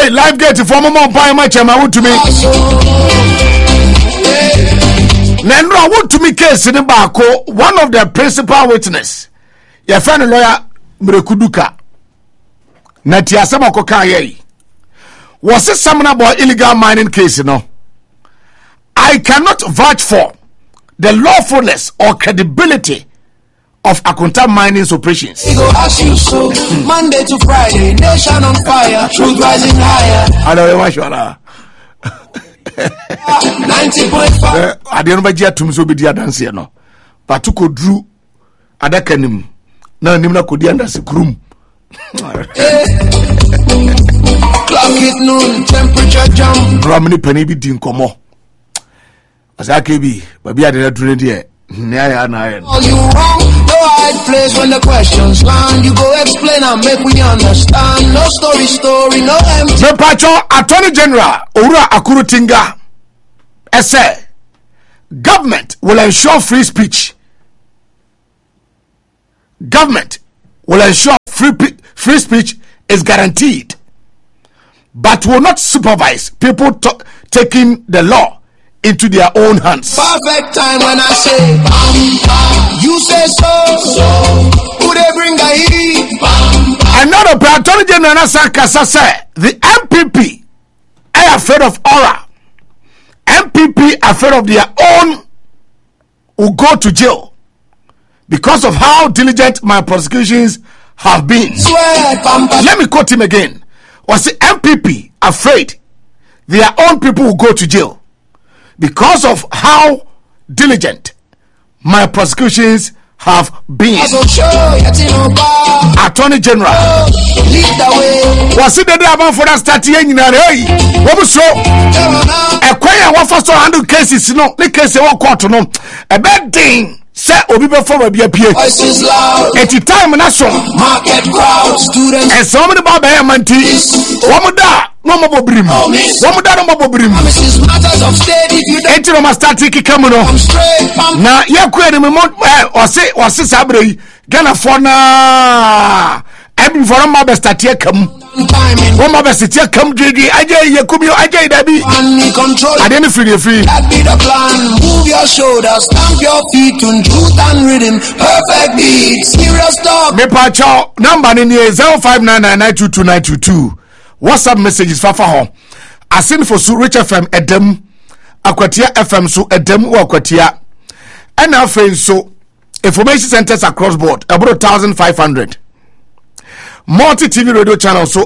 Hey, live gate for mama buy my chama want to me. Nendra want to me case in Bako, one of the principal witness. Your friend lawyer Mrekuduka. Natia sama koka yei. Was it something about illegal mining case, I cannot vouch for the lawfulness or credibility of Akunta Mining's operations. We go ask you so. Monday to Friday, nation on fire, truth rising higher. I don't know what 90.5. I didn't know to me so be the dance here no. But to go drew Adakanim. No, Nimna could the under room. Clock is noon, temperature jump. Ramini penny be din komo. As I can be, but be at the dream here. All you wrong, no hide place when the questions land. You go explain and make we understand. No story, no empty. The Pacho Attorney General Ura Akurutinga essay. Government will ensure free speech. Government will ensure free speech is guaranteed, but will not supervise people taking the law into their own hands. Perfect time when I say you say so who they bring a heat. Another Attorney General Kasa said the MPP are afraid of aura. MPP afraid of their own will go to jail because of how diligent my prosecutions have been. Let me quote him again. Was the MPP afraid their own people will go to jail because of how diligent my prosecutions have been? Attorney General was it the day about for that starting in what was so a quiet one for 100 cases no the case one court no a bad thing. Say obi before we appear. Voices loud. At the time na so. Market crowd, students. And so many baba manti. Wamuda no mo bobrim. Wamuda no mo bobrim. Promises matters of state if you don't. Enti no must start kika mu no. I'm straight. Na ya kwa ni mo o se sabre Ghana for na. Every for my best start here come. One my best here come JD. Ajay Yakumio Ajay Dabi. I didn't free. That be the plan. Move your shoulders, stamp your feet on truth and rhythm. Perfect beat. Serious talk. Me pa chow number ni 0599922922. WhatsApp messages fafa ho. Asin for su Rich FM Edem. Akwatia FM so Edem wa Akwatia. And now friends so information centers across board about 1,500. Multi-TV radio channel so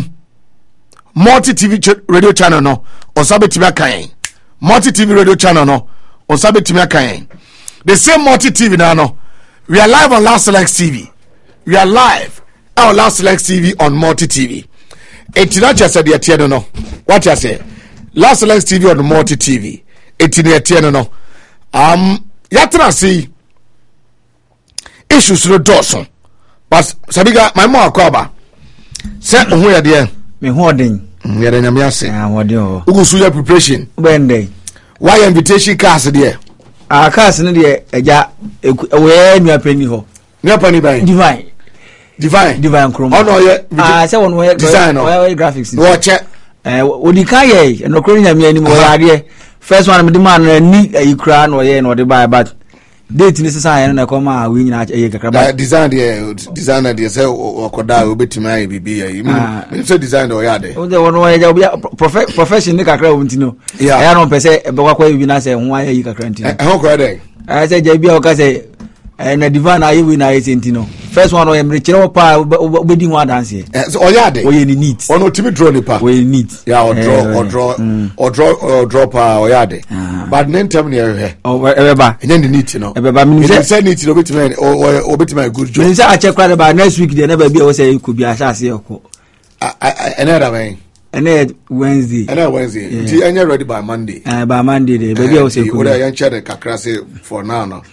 multi-TV radio channel no osabe tibia kan. Multi-TV radio channel no osabe tibia kan. The same multi-TV now no. We are live on Last Select TV. We are live on Last Select TV on multi-TV. It's not just the tier no. What you say? Last Select TV on multi-TV. It's the tier no. Yatra see issues no doson. But Sabiga, my mom cover. Set where there. Me hoarding. Yere nyame ase. Hoarding. Ugusu your preparation. When day. Why invitation cards there? Cards no there eja we nua pani ho. Nua pani ban. Divine chrome. Oh no ye. Say one way design no. Way graphics. Watch it. Odi kaye no kro nyame ani mo ade. First one me the man ni ayikra no ye no de buy but date ni sasa na koma we nyina aye kakra design there say okoda obetima aye bibi aye me say design o ya de o de wono wa ja profession ni kakra o ntino ya no pese be kwa bi na say ho aye kakra ntino ho kra de I say ja bia o ka say na divine aye we na aye ntino first one o emre kire pa obedi ho dance so o ya de o ye ni neat ono timi draw ni pa o ye neat ya o draw pa o ya de but nen tem ne he o ebeba enye ni neat no ebeba mi say neat no betima o betima good job me say a check kwade ba next week dey na ba bia o say ko bia sha se eko another way Wednesday nti enye ready by Monday by Monday dey ba bia o say ko we dey chere kakra say for now no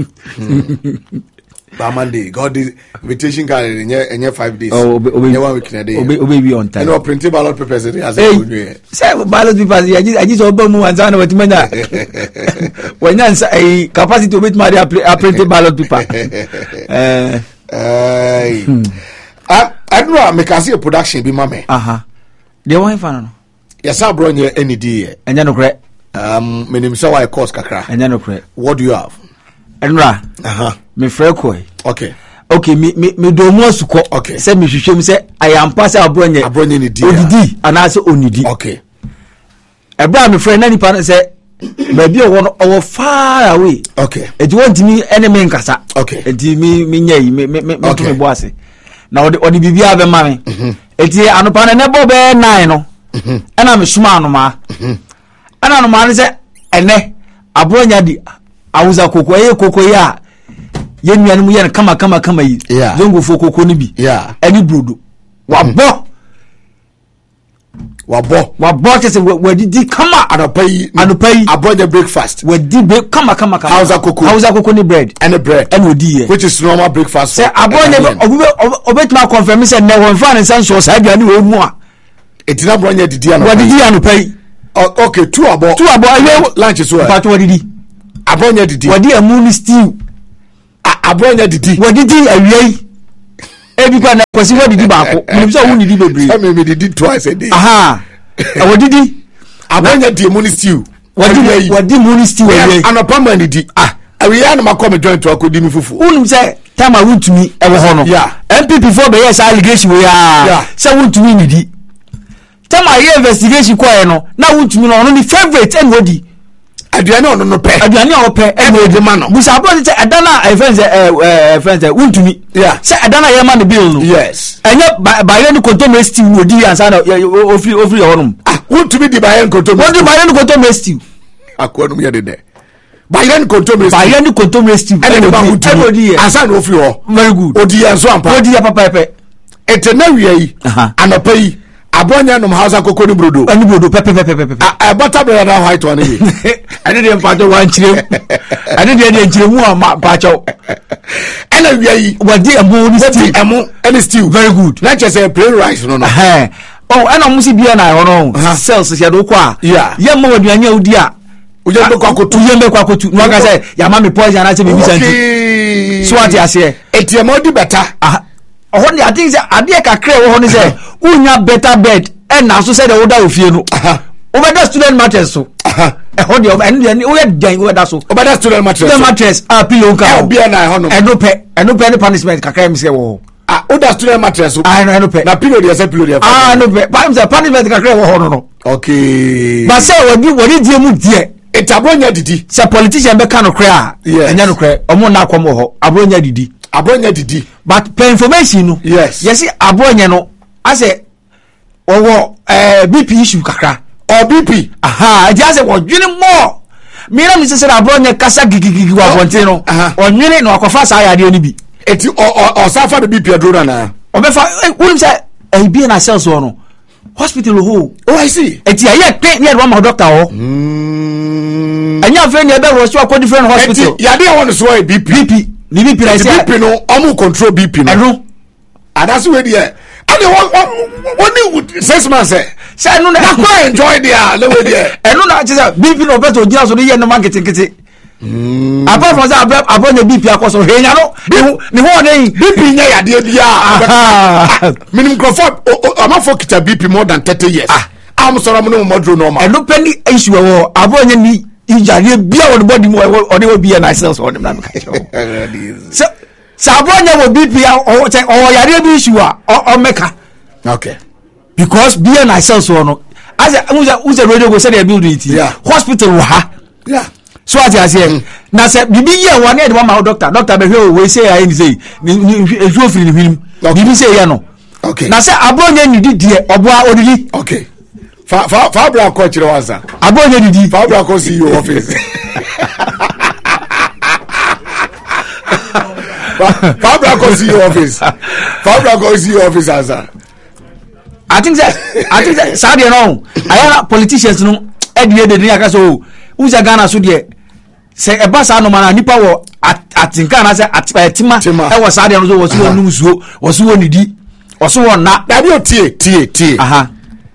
by Monday God the invitation card enye 5 days enye 1 week na day obe on time no print ballot papers dey as say ballot papers I just oba mu wanza na watimanya wanya capacity obet ma dey print ballot paper I don't know make I see a production be mama de won fa no yesa bronye any day enya no kre menim say why course kakra enya no kre what do you have enra me frɛ koi okay me do mo asuko okay say me hwehwem say ayampa say abronye ni di odidi ana say onidi okay ebra me frɛ na nipa no say baby o far away okay edi want me enemy nkasa okay edi me nyai me to me bo ase na odi bibia be ma me eti anopa na bo be 9 no ana me suma anoma ana anoma ne say ene abronya di awuza kokko ya ye nuanu ye kama yi zongo fo kokko ni bi ani brodo wabo kese wadidi kama anopai abronya breakfast wadi kama hausa kokko ni bread and odi which is normal breakfast say abronya obetuma confirm say ne won fa ne sanso sa aduane we mu a etina abronya didi anopai okay two abo lunch so but wadidi abronya didi wadi amuni stew abronya didi wadidi awiei ebi kwa na kwasi wadidi baako nim so woni di bebre say me didi twice a day wadidi abronya di amuni stew wadi muni stew awiei anopa man didi awiei na makom joint to akodi mi fufu unim say time awuntumi ewo ho no MPP for be yes allegation we say wuntumi nidi time aye investigation kwa no na wuntumi no ni favorite and wodi aduane ono no pe e de ma no busa abo say adana friends wuntumi say adana ye ma no bill no yes enye baye ni kontomre stew wodi ansa na ofri honum wuntumi di baye kontomre stew akonum ye de baye ni kontomre stew e wodi ansa na ofri ho very good odi anso ampa odi ya papa etena wiei anopa yi abonya no hausa kokko ni brodo pepe butter bread na white one ni ade de mpacho wan chirem ade de chiremu a pacho ena wiei wadi emu stew very good na chese plain rice no ena musi bia na hono cells ya do kwa ye mo waduanya odi a uyembe kwa kotu no aka say ya ma me poison na say me bisanti so ati ase etiemo di better ohon I think say ade kakra wo ho ni say unya better bed and na so say the order ofie no over the student matters so ehon de and we dan we da so over the student mattress pillow ka bia na ehon no eno pe ni punishment kakra mi say wo order student mattress so eno pe na pillow de say pillow de no pe pa say punishment kakra wo ho no okay but say wodi die mu die etabronya didi say politician be ka no kra enya no kra omo na akomo ho abronya didi but per information no yes abronya no ase owo BP issue kakra BP just wodwene mo mira mi sese abronya kasa gigigigi wa bonte no onwene no akofa sa ya de oni bi eti o safa de BP adro na obefa unim say bi na cells no hospital ho I see eti aye pe ne do ma doctor ho anya fe ne be ro so ko different hospital eti ya de won so BP ni BP na say BP no omu control BP no eno adase we dey and one 6 months say no na go enjoy there le we dey eno na say BP no beto gina so dey ye no market nkete apart from say abronya BP akoso henya no ni ho dey BP nya ya de bia minimum comfort amafo kita BP more than 30 years am sorrow no modro normal eno penny issue wo abronya ni injare bia won body mo ode wo bia na cells on na ka so abronya wo BP o yare bi issue o meka okay because bia na cells no as uze radio go say they build it hospital wo ha so ati ase na say bibi ye one e de ma doctor be hwe we say ai ni say ni ofiri ni hwim bibi say ye no okay na say abronya ni didie oboa odidi okay fa bra ko chire wansa abronya didi fa bra ko see your office fa bra ko see your office asa I think that Saudi no ayana politicians no edie de aka so uza Ghana so de say e basa no mana nipa wo atinka na say atima e wo Saudi no so wo so num suo wo so nidi wo so na da bi o tie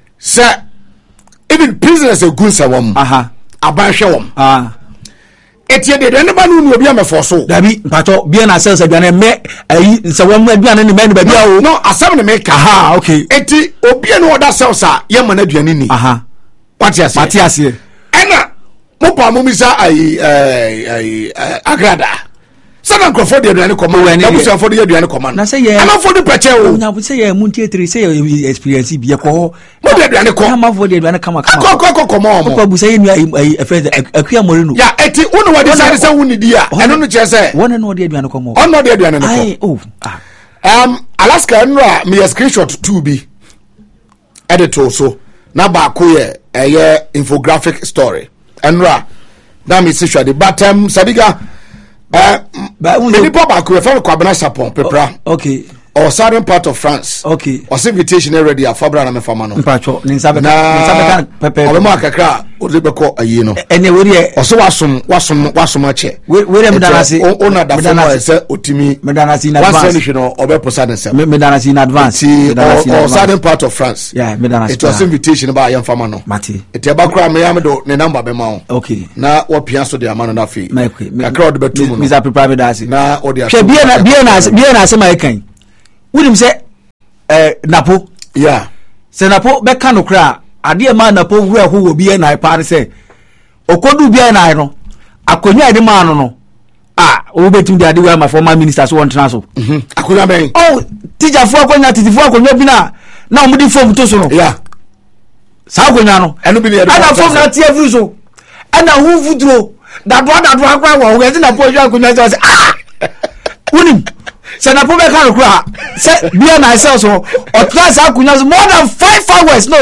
say even prisoners a good sawam aban hwe wom etie de neba no nu obi amefo so dabi mpacho bia na sales aduane me ayi se wam aduane ne me ne bia o no asem ne make aha okay eti obi no order sales a ye man aduane ni aha Matias ena mo pa mo misa ai agrada sana crofo de aduane koma na busa fo de aduane koma na say ye ama fo de peche o na say ye muntie 3 say ye experience bi ye ko mo de aduane ko ama fo de aduane kama ko mo ko busa ye nu friend akua morino ya eti wonu wa decide say woni di a eno no che say wona no de aduane koma ono de aduane ko ai oh Alaska nra me screenshot 2 bi editor so na ba ko ye infographic story enra na me see the bottom sabiga many pop ko fa ko abana sapon pepra okay or southern part of France okay or invitation already afabra na me fama no mpacho ni nsabe kan pepe o ma kakra o de beko ayi no ene we o so wasum ache we dem danasi o na da fo say otimi me danasi in advance once finish no obeposa den sem me danasi in advance or southern part of France yeah me danasi it was invitation ba yam fama no mate it e ba kra me yam do ne number be ma o okay na wo pia so de amano na fi kakra o de betu mu no Mr. Prepare danasi na o de she bia na asema kan wudim se napo yeah se napo be kan okra ade ma napo wura ho wo bia na ipa se okodu bia na no akonwa ade ma no o betu de ade wa my former minister so won transfer akonwa ben oh teacher fo akonwa titi fo akonwa bi na omudi form to so no yeah sa akonwa no eno bi ne ana form na tie every so ana hu fudro dadwa akwa wo we na po jwa akonwa so unim se na po be kan okra se bia na sales so o class akonwa more than 5 hours no